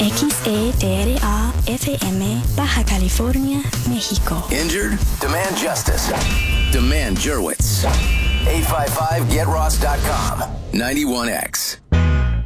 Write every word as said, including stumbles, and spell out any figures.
X E T R A F M, Baja California, México. Injured? Demand justice. Demand Jurwitz. eight five five get ross dot com. ninety-one X.